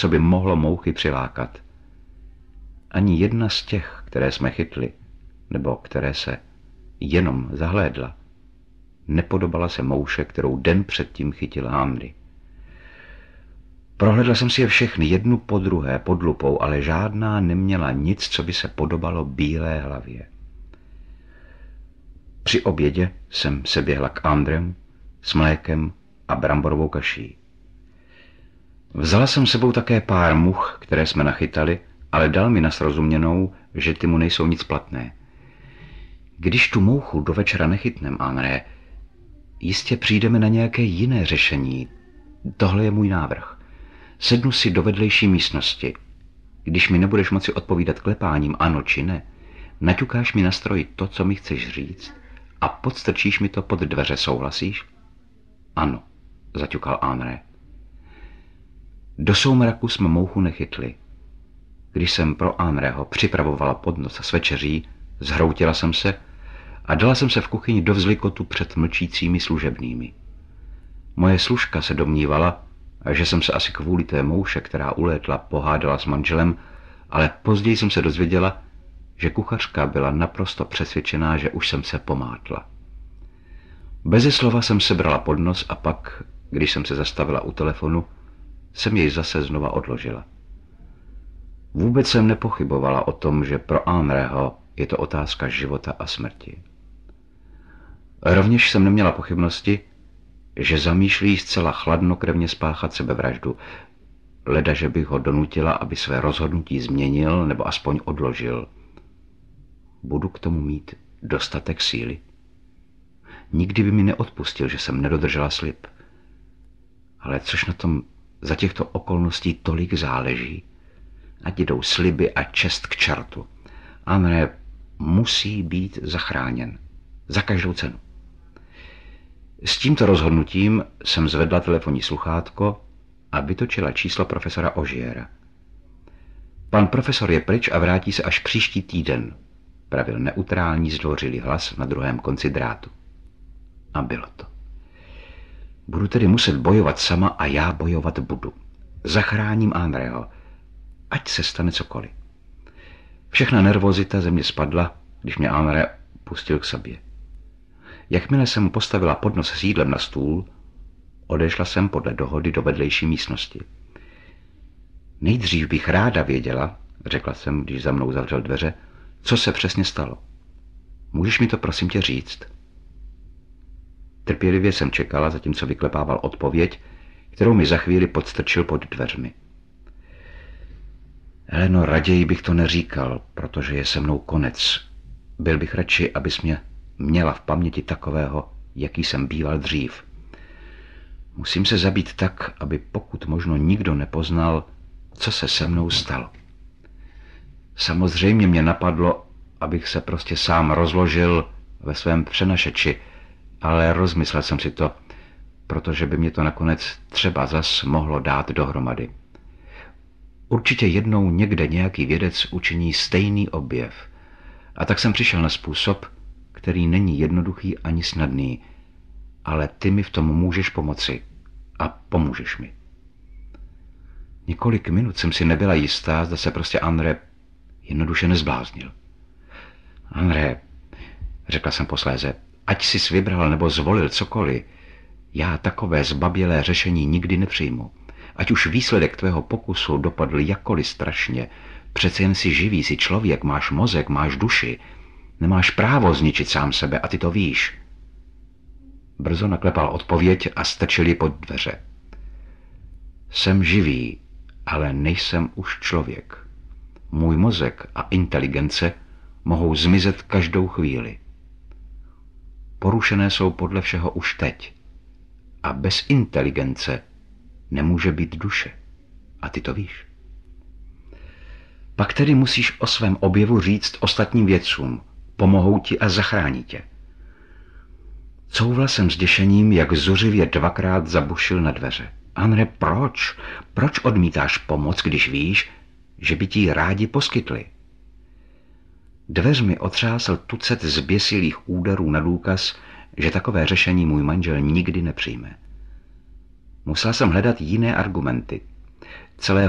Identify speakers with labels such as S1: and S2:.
S1: co by mohlo mouchy přilákat. Ani jedna z těch, které jsme chytli, nebo které se jenom zahlédla, nepodobala se mouše, kterou den předtím chytil Henry. Prohlédl jsem si je všechny, jednu po druhé, pod lupou, ale žádná neměla nic, co by se podobalo bílé hlavě. Při obědě jsem se běhla k Andremu s mlékem a bramborovou kaší. Vzala jsem sebou také pár much, které jsme nachytali, ale dal mi na srozuměnou, že ty mu nejsou nic platné. Když tu mouchu do večera nechytnem, André, jistě přijdeme na nějaké jiné řešení. Tohle je můj návrh. Sednu si do vedlejší místnosti. Když mi nebudeš moci odpovídat klepáním ano či ne, naťukáš mi na stroji to, co mi chceš říct a podstrčíš mi to pod dveře, souhlasíš? Ano, zaťukal André. Do soumraku jsme mouchu nechytli. Když jsem pro Andrého připravovala podnos s večeří, zhroutila jsem se a dala jsem se v kuchyni do vzlikotu před mlčícími služebnými. Moje služka se domnívala, že jsem se asi kvůli té mouše, která ulétla, pohádala s manželem, ale později jsem se dozvěděla, že kuchařka byla naprosto přesvědčená, že už jsem se pomátla. Beze slova jsem sebrala podnos a pak, když jsem se zastavila u telefonu, jsem jej zase znova odložila. Vůbec jsem nepochybovala o tom, že pro Henryho je to otázka života a smrti. Rovněž jsem neměla pochybnosti, že zamýšlí zcela chladnokrevně spáchat sebevraždu, leda, že bych ho donutila, aby své rozhodnutí změnil nebo aspoň odložil. Budu k tomu mít dostatek síly? Nikdy by mi neodpustil, že jsem nedodržela slib. Ale což na tom za těchto okolností tolik záleží? Ať jdou sliby a čest k čartu. Henry musí být zachráněn. Za každou cenu. S tímto rozhodnutím jsem zvedla telefonní sluchátko a vytočila číslo profesora Ogiera. Pan profesor je pryč a vrátí se až příští týden, pravil neutrální zdvořilý hlas na druhém konci drátu. A bylo to. Budu tedy muset bojovat sama a já bojovat budu. Zachráním Henryho, ať se stane cokoliv. Všechna nervozita ze mě spadla, když mě Henry pustil k sobě. Jakmile jsem mu postavila podnos s jídlem na stůl, odešla jsem podle dohody do vedlejší místnosti. Nejdřív bych ráda věděla, řekla jsem, když za mnou zavřel dveře, co se přesně stalo. Můžeš mi to prosím tě říct? Trpělivě jsem čekala, zatímco vyklepával odpověď, kterou mi za chvíli podstrčil pod dveřmi. Heleno, raději bych to neříkal, protože je se mnou konec. Byl bych radši, abys mě měla v paměti takového, jaký jsem býval dřív. Musím se zabít tak, aby pokud možno nikdo nepoznal, co se se mnou stalo. Samozřejmě mě napadlo, abych se prostě sám rozložil ve svém přenašeči, ale rozmyslel jsem si to, protože by mě to nakonec třeba zas mohlo dát dohromady. Určitě jednou někde nějaký vědec učiní stejný objev. A tak jsem přišel na způsob, který není jednoduchý ani snadný, ale ty mi v tom můžeš pomoci. A pomůžeš mi. Několik minut jsem si nebyla jistá, zda se prostě Henry jednoduše nezbláznil. Henry, řekla jsem posléze, ať jsi vybral nebo zvolil cokoliv, já takové zbabělé řešení nikdy nepřijmu. Ať už výsledek tvého pokusu dopadl jakkoliv strašně, přece jen si živý, si člověk, máš mozek, máš duši, nemáš právo zničit sám sebe a ty to víš. Brzo naklepal odpověď a strčil ji pod dveře. Jsem živý, ale nejsem už člověk. Můj mozek a inteligence mohou zmizet každou chvíli. Porušené jsou podle všeho už teď. A bez inteligence nemůže být duše. A ty to víš. Pak tedy musíš o svém objevu říct ostatním vědcům. Pomohou ti a zachrání tě. Couvla jsem s děšením, jak zuřivě dvakrát zabušil na dveře. Henry, proč? Proč odmítáš pomoc, když víš, že by ti ji rádi poskytli? Dveřmi otřásl tucet zběsilých úderů na důkaz, že takové řešení můj manžel nikdy nepřijme. Musela jsem hledat jiné argumenty. Celé